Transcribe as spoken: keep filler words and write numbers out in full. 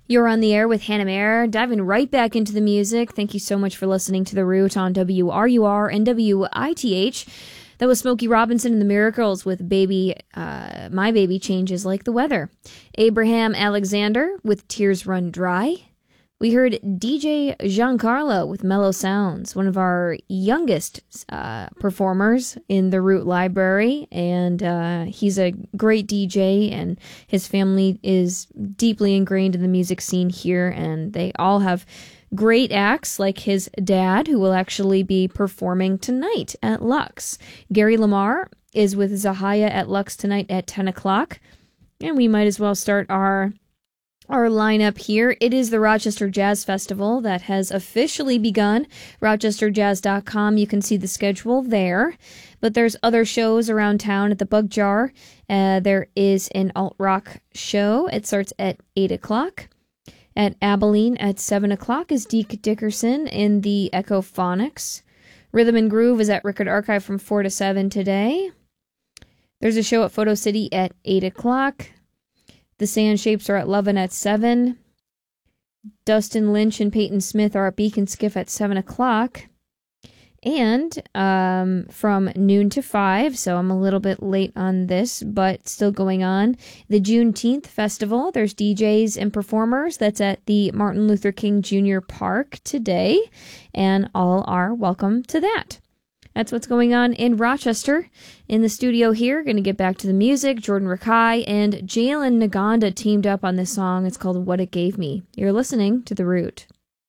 You're on the air with Hannah Mayer, diving right back into the music. Thank you so much for listening to The Root on W R U R and W I T H. That was Smokey Robinson and the Miracles with Baby, uh, My Baby Changes Like the Weather. Abraham Alexander with Tears Run Dry. We heard D J Giancarlo with Mellow Sounds, one of our youngest uh, performers in the Root Library, and uh, he's a great D J, and his family is deeply ingrained in the music scene here, and they all have great acts like his dad, who will actually be performing tonight at Lux. Gary Lamar is with Zahaya at Lux tonight at ten o'clock, and we might as well start our Our lineup here. It is the Rochester Jazz Festival that has officially begun. Rochester Jazz dot com. You can see the schedule there. But there's other shows around town at the Bug Jar. Uh, there is an alt rock show. It starts at eight o'clock. At Abilene at seven o'clock is Deke Dickerson in the Echophonics. Rhythm and Groove is at Rickard Archive from four to seven today. There's a show at Photo City at eight o'clock. The Sand Shapes are at Lovin' at seven. Dustin Lynch and Peyton Smith are at Beacon Skiff at seven o'clock. And um, from noon to five, so I'm a little bit late on this, but still going on, the Juneteenth Festival. There's D Js and performers. That's at the Martin Luther King Junior Park today, and all are welcome to that. That's what's going on in Rochester. In the studio here, going to get back to the music. Jordan Rakai and Jalen Naganda teamed up on this song. It's called What It Gave Me. You're listening to The Root.